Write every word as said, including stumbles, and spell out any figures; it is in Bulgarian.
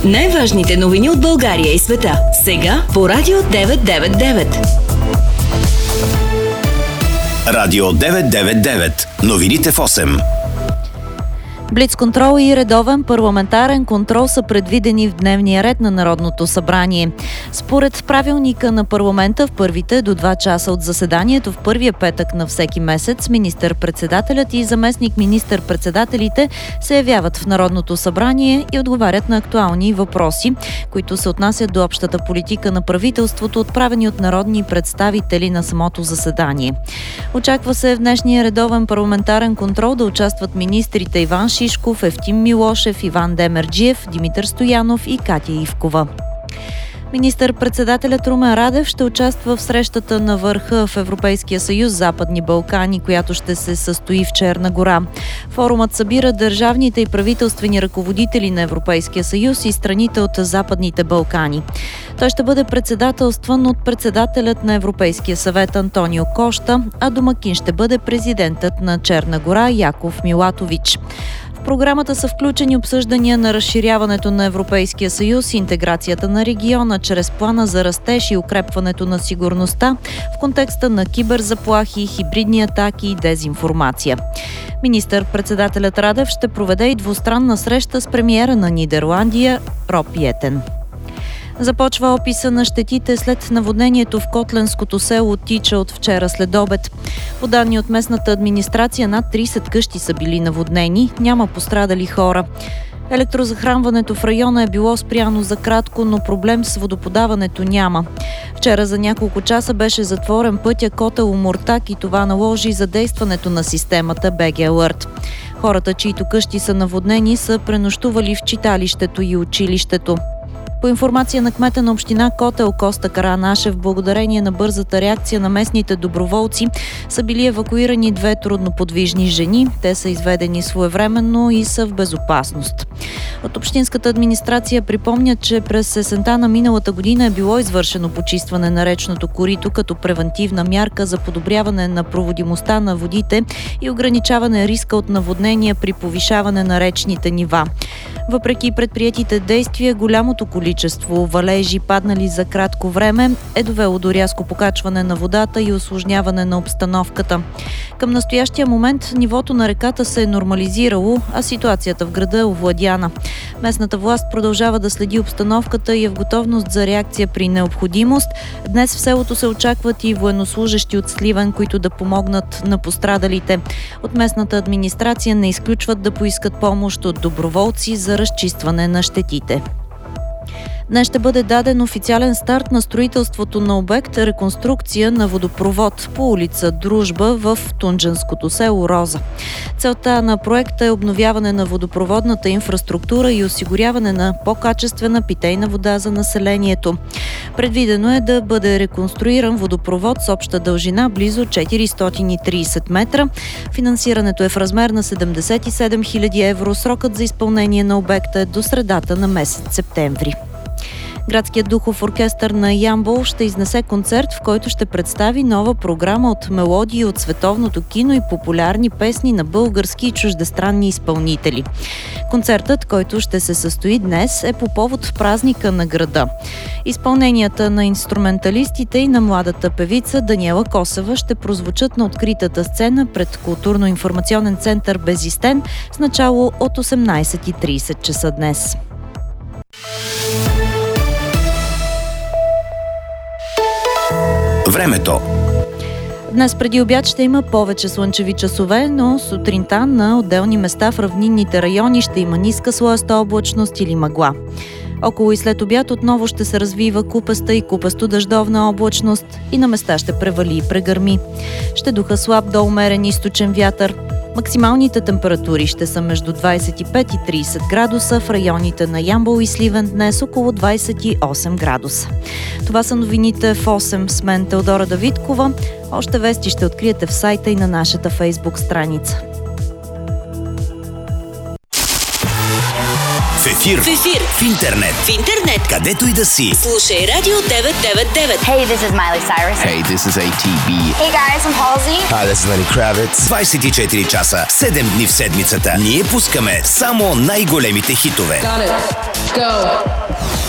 Най-важните новини от България и света. Сега по Радио деветsto девет и девет. Радио деветsto девет и девет. Новините в осем. Блицконтрол и редовен парламентарен контрол са предвидени в дневния ред на Народното събрание. Според правилника на парламента в първите до два часа от заседанието в първия петък на всеки месец министър-председателят и заместник министър-председателите се явяват в Народното събрание и отговарят на актуални въпроси, които се отнасят до общата политика на правителството, отправени от народни представители на самото заседание. Очаква се в днешния редовен парламентарен контрол да участват министрите Иван Шишков, Евтим Милошев, Иван Демерджиев, Димитър Стоянов и Катя Ивкова. Министър-председателят Румен Радев ще участва в срещата на върха в Европейския съюз Западни Балкани, която ще се състои в Черна гора. Форумът събира държавните и правителствени ръководители на Европейския съюз и страните от Западните Балкани. Той ще бъде председателстван от председателят на Европейския съвет Антонио Кошта, а домакин ще бъде президентът на Черна гора Яков Милатович. В програмата са включени обсъждания на разширяването на Европейския съюз и интеграцията на региона чрез плана за растеж и укрепването на сигурността в контекста на киберзаплахи, хибридни атаки и дезинформация. Министър-председателят Радев ще проведе и двустранна среща с премиера на Нидерландия Роб Йетен. Започва описа на щетите след наводнението в котленското село Тича от вчера след обед. По данни от местната администрация, над трийсет къщи са били наводнени, няма пострадали хора. Електрозахранването в района е било спряно за кратко, но проблем с водоподаването няма. Вчера за няколко часа беше затворен пътя Котел-Омуртаг и това наложи задействането на системата би джи Alert. Хората, чието къщи са наводнени, са пренощували в читалището и училището. По информация на кмета на община Котел Коста Каранашев, благодарение на бързата реакция на местните доброволци, са били евакуирани две трудноподвижни жени. Те са изведени своевременно и са в безопасност. От общинската администрация припомнят, че през есента на миналата година е било извършено почистване на речното корито като превентивна мярка за подобряване на проводимостта на водите и ограничаване риска от наводнения при повишаване на речните нива. Въпреки предприетите действия, голямото количество валежи, паднали за кратко време, е довело до рязко покачване на водата и усложняване на обстановката. Към настоящия момент нивото на реката се е нормализирало, а ситуацията в града е овладяна. Местната власт продължава да следи обстановката и е в готовност за реакция при необходимост. Днес в селото се очакват и военнослужещи от Сливен, които да помогнат на пострадалите. От местната администрация не изключват да поискат помощ от доброволци за разчистване на щетите. Днес ще бъде даден официален старт на строителството на обект реконструкция на водопровод по улица Дружба в тунджанското село Роза. Целта на проекта е обновяване на водопроводната инфраструктура и осигуряване на по-качествена питейна вода за населението. Предвидено е да бъде реконструиран водопровод с обща дължина близо четиристотин и трийсет метра. Финансирането е в размер на седемдесет и седем хиляди евро. Срокът за изпълнение на обекта е до средата на месец септември. Градският духов оркестър на Ямбол ще изнесе концерт, в който ще представи нова програма от мелодии от световното кино и популярни песни на български и чуждестранни изпълнители. Концертът, който ще се състои днес, е по повод празника на града. Изпълненията на инструменталистите и на младата певица Даниела Косева ще прозвучат на откритата сцена пред културно-информационен център Безистен с начало от осемнайсет и трийсет часа днес. Времето. Днес преди обяд ще има повече слънчеви часове, но сутринта на отделни места в равнинните райони ще има ниска слоеста облачност или мъгла. Около и след обяд отново ще се развива купеста и купесто-дъждовна облачност и на места ще превали и прегърми. Ще духа слаб до умерен източен вятър. Максималните температури ще са между двайсет и пет и трийсет градуса, в районите на Ямбол и Сливен днес около двайсет и осем градуса. Това са новините в осем с мен Теодора Давидкова. Още вести ще откриете в сайта и на нашата Фейсбук страница. В ефир, В ефир, в интернет, в интернет, където и да си. слушай Радио деветsto девет и девет. Hey, this is Miley Cyrus. Hey, this is A T B. Hey guys, I'm Halsey. Hi, this is Lenny Kravitz. двайсет и четири часа, седем дни в седмицата. Ние пускаме само най-големите хитове. Go!